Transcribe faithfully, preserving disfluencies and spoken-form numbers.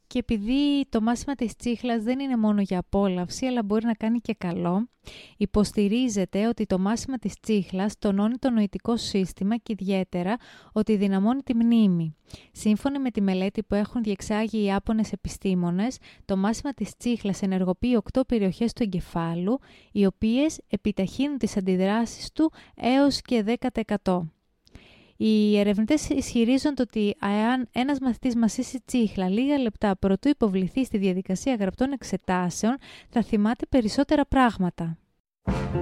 και επειδή το μάσημα της τσίχλας δεν είναι μόνο για απόλαυση, αλλά μπορεί να κάνει και καλό, υποστηρίζεται ότι το μάσημα της τσίχλας τονώνει το νοητικό σύστημα και ιδιαίτερα ότι δυναμώνει τη μνήμη. Σύμφωνα με τη μελέτη που έχουν διεξάγει οι Ιάπωνες επιστήμονες, το μάσημα της τσίχλας ενεργοποιεί οκτώ περιοχές του εγκεφάλου, οι οποίες επιταχύνουν τις αντιδράσεις του έως και δέκα τοις εκατό. Οι ερευνητές ισχυρίζονται ότι αν ένας μαθητής μασίσει τσίχλα λίγα λεπτά προτού υποβληθεί στη διαδικασία γραπτών εξετάσεων, θα θυμάται περισσότερα πράγματα.